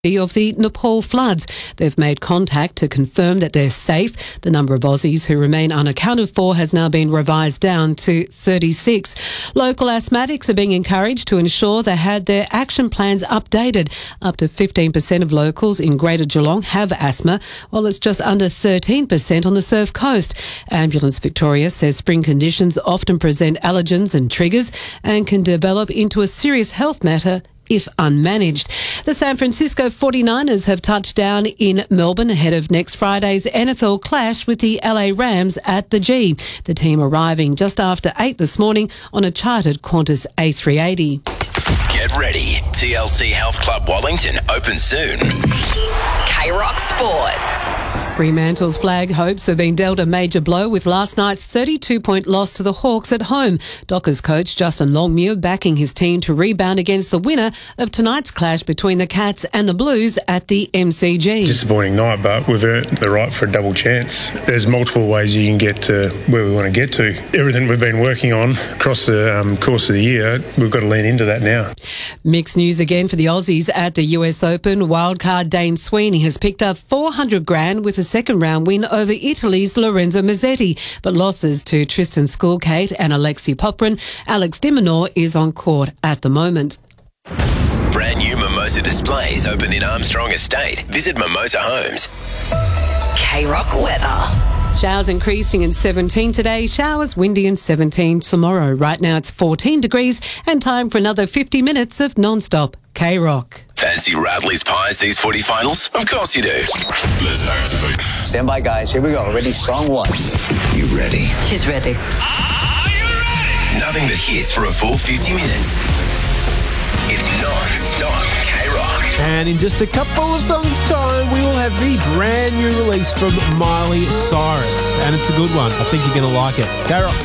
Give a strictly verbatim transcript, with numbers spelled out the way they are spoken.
of the Nepal floods. They've made contact to confirm that they're safe. The number of Aussies who remain unaccounted for has now been revised down to thirty-six. Local asthmatics are being encouraged to ensure they had their action plans updated. Up to fifteen percent of locals in Greater Geelong have asthma, while it's just under thirteen percent on the Surf Coast. Ambulance Victoria says spring conditions often present allergens and triggers and can develop into a serious health matter if unmanaged. The San Francisco forty-niners have touched down in Melbourne ahead of next Friday's N F L clash with the L A Rams at the G. The team arriving just after eight this morning on a chartered Qantas A three eighty. Get ready. T L C Health Club Wellington open soon. K-Rock Sport. Fremantle's flag hopes have been dealt a major blow with last night's thirty-two point loss to the Hawks at home. Dockers coach Justin Longmuir backing his team to rebound against the winner of tonight's clash between the Cats and the Blues at the M C G. Disappointing night, but we've earned the right for a double chance. There's multiple ways you can get to where we want to get to. Everything we've been working on across the um, course of the year, we've got to lean into that now. Mixed news again for the Aussies at the U S Open. Wildcard Dane Sweeney has picked up four hundred grand with a second round win over Italy's Lorenzo Mazzetti, but losses to Tristan Schoolkate and Alexei Poprin. Alex de Minaur is on court at the moment. Brand new Mimosa displays open in Armstrong Estate. Visit Mimosa Homes. K-Rock weather. Showers increasing in seventeen today, showers windy in seventeen tomorrow. Right now it's fourteen degrees and time for another fifty minutes of non-stop K-Rock. Fancy Radley's Pies these footy finals? Of course you do. Let's have it. Stand by, guys. Here we go. Ready? Song one. You ready? She's ready. Are you ready? Nothing but hits for a full fifty minutes. It's non-stop K-Rock. And in just a couple of songs' time, we will have the brand new release from Miley Cyrus. And it's a good one. I think you're going to like it. K-Rock.